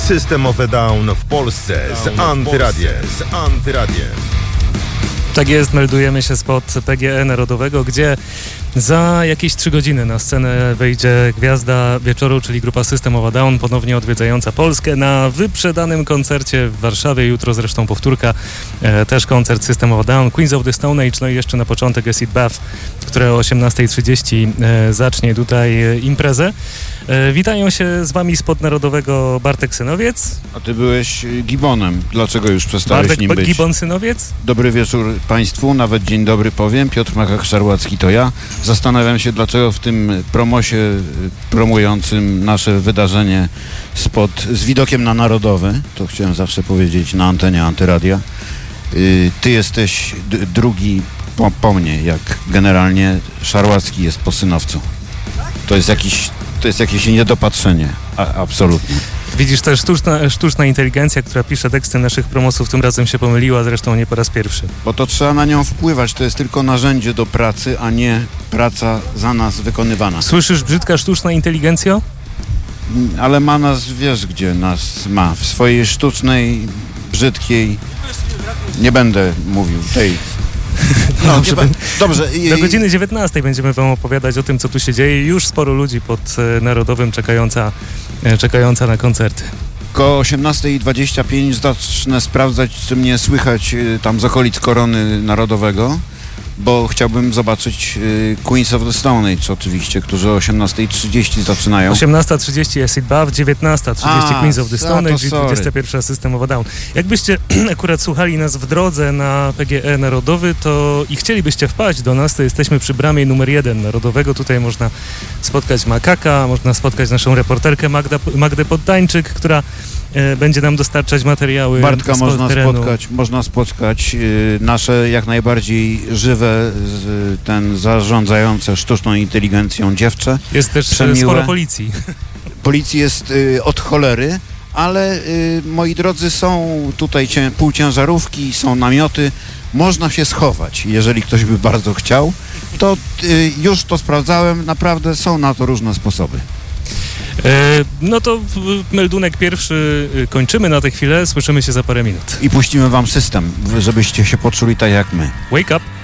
System of a Down w Polsce z Antyradiem. Tak jest, meldujemy się spod PGE Narodowego, gdzie za jakieś 3 godziny na scenę wejdzie gwiazda wieczoru, czyli grupa System of a Down, ponownie odwiedzająca Polskę na wyprzedanym koncercie w Warszawie. Jutro zresztą powtórka, też koncert System of a Down, Queens of the Stone Age, no i jeszcze na początek Acid Bath, które o 18:30 zacznie tutaj imprezę. Witają się z wami spod Narodowego Bartek Synowiec. A ty byłeś Gibbonem. Dlaczego już przestałeś Bartek nim być? Gibbon Synowiec. Dobry wieczór państwu, nawet dzień dobry powiem. Piotr Machak-Szarłacki to ja. Zastanawiam się, dlaczego w tym promosie promującym nasze wydarzenie z widokiem na Narodowy, to chciałem zawsze powiedzieć na antenie Antyradia, ty jesteś drugi po mnie, jak generalnie Szarłacki jest po Synowcu. To jest jakieś niedopatrzenie, absolutnie. Widzisz, to jest sztuczna inteligencja, która pisze teksty naszych promosów, tym razem się pomyliła, zresztą nie po raz pierwszy. Bo to trzeba na nią wpływać, to jest tylko narzędzie do pracy, a nie praca za nas wykonywana. Słyszysz, brzydka sztuczna inteligencjo? Ale ma nas, wiesz gdzie nas ma, w swojej sztucznej, brzydkiej, nie będę mówił, tej... No, dobrze. Do godziny 19 będziemy wam opowiadać o tym, co tu się dzieje. Już sporo ludzi pod Narodowym czekająca na koncerty. Koło 18:25 zacznę sprawdzać, czy mnie słychać tam z okolic Korony Narodowego, bo chciałbym zobaczyć Queens of the Stone Age oczywiście, którzy o 18:30 zaczynają. 18:30 Acid Bath, 19:30 Queens of the Stone Age i 21 System of a Down. Jakbyście akurat słuchali nas w drodze na PGE Narodowy i chcielibyście wpaść do nas, to jesteśmy przy bramie numer 1 Narodowego. Tutaj można spotkać Makaka, można spotkać naszą reporterkę Magdę Podtańczyk, która będzie nam dostarczać materiały. Bartka można spotkać nasze jak najbardziej żywe, zarządzające sztuczną inteligencją dziewczę. Jest też sporo policji. Policji jest od cholery, ale moi drodzy, są tutaj półciężarówki, są namioty, można się schować, jeżeli ktoś by bardzo chciał. To już to sprawdzałem, naprawdę są na to różne sposoby. No to meldunek pierwszy kończymy na tę chwilę, słyszymy się za parę minut. I puścimy wam system, żebyście się poczuli tak jak my. Wake up!